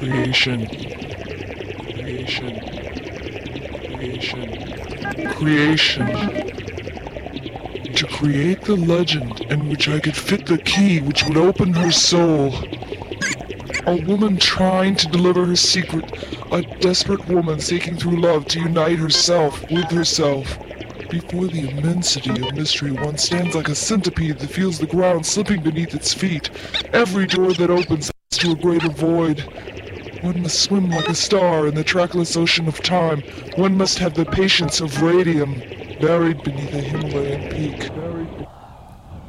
Creation. Creation. Creation. Creation. To create the legend in which I could fit the key which would open her soul. A woman trying to deliver her secret. A desperate woman seeking through love to unite herself with herself. Before the immensity of mystery, one stands like a centipede that feels the ground slipping beneath its feet. Every door that opens leads to a greater void. One must swim like a star in the trackless ocean of time. One must have the patience of radium, buried beneath a Himalayan peak.